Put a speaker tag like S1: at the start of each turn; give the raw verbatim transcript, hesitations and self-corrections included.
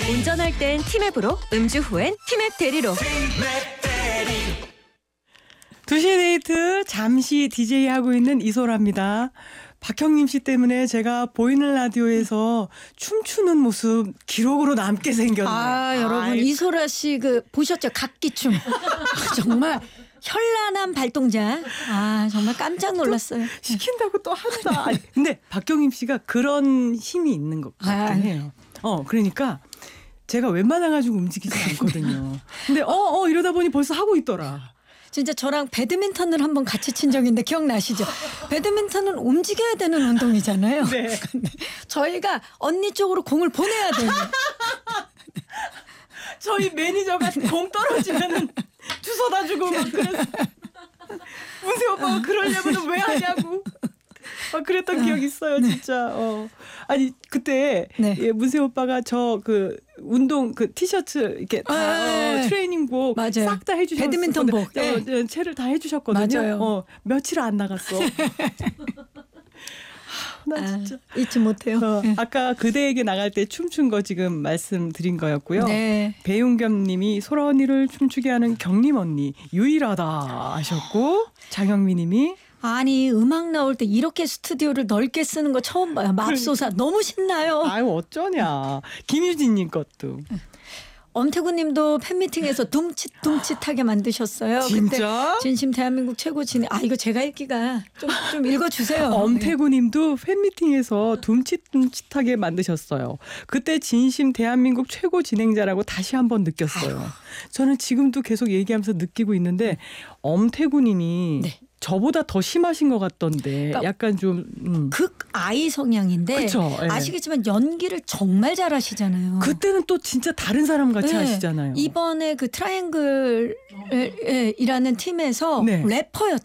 S1: 운전할 땐 티맵으로, 음주 후엔 티맵 대리로.
S2: 두 시의 데이트 잠시 디제이 하고 있는 이소라입니다. 박형림 씨 때문에 제가 보이는 라디오에서 춤추는 모습 기록으로 남게 생겼네요.
S3: 아, 여러분
S2: 아이,
S3: 이소라 씨 그 보셨죠? 각기춤. 아, 정말 현란한 발동작. 아, 정말 깜짝 놀랐어요.
S2: 시킨다고 또 한다. 아니, 근데 박형림 씨가 그런 힘이 있는 것 같긴 해요. 어, 그러니까 제가 웬만해가지고 움직이지 않거든요. 근데 어, 어 이러다 보니 벌써 하고 있더라.
S3: 진짜 저랑 배드민턴을 한번 같이 친 적이 있는데 기억나시죠? 배드민턴은 움직여야 되는 운동이잖아요.
S2: 네.
S3: 근데 저희가 언니 쪽으로 공을 보내야 돼요.
S2: 저희 매니저가 공 떨어지면은 주워다 주고 막 그래서 문세 오빠가 그러려면 왜 하냐고 막 그랬던 기억이 있어요, 진짜. 어. 아니 그때
S3: 네.
S2: 예, 문세 오빠가 저 그 운동 그 티셔츠 이렇게 다
S3: 네.
S2: 어, 트레이닝복
S3: 맞아요.
S2: 싹 다 해주셨거든요.
S3: 배드민턴복. 네.
S2: 어, 네, 채를 다 해주셨거든요.
S3: 맞아요.
S2: 어, 며칠 안 나갔어. 나 진짜.
S3: 아, 잊지 못해요.
S2: 어, 아까 그대에게 나갈 때 춤춘 거 지금 말씀드린 거였고요.
S3: 네.
S2: 배용겸님이 소라 언니를 춤추게 하는 경림 언니 유일하다 하셨고, 장영미님이
S3: 아니 음악 나올 때 이렇게 스튜디오를 넓게 쓰는 거 처음 봐요. 맙소사 너무 신나요.
S2: 아유 어쩌냐. 김유진님 것도
S3: 엄태구님도 팬미팅에서 둠칫둠칫하게 만드셨어요.
S2: 진짜?
S3: 그때 진심 대한민국 최고 진행. 아 이거 제가 읽기가 좀, 좀 읽어주세요.
S2: 엄태구님도 팬미팅에서 둠칫둠칫하게 만드셨어요. 그때 진심 대한민국 최고 진행자라고 다시 한번 느꼈어요. 저는 지금도 계속 얘기하면서 느끼고 있는데 엄태구님이
S3: 네.
S2: 저보다 더 심하신 것 같던데
S3: 그러니까
S2: 약간 좀 음.
S3: 극 아이 성향인데
S2: 그쵸, 예.
S3: 아시겠지만 연기를 정말 잘하시잖아요.
S2: 그때는 또 진짜 다른 사람 같이
S3: 네.
S2: 하시잖아요.
S3: 이번에 그 트라이앵글이라는 팀에서
S2: 네.
S3: 래퍼였잖아요.